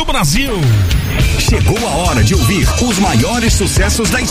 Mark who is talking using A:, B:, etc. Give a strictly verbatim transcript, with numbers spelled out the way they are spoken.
A: do Brasil.
B: Chegou a hora de ouvir os maiores sucessos da história.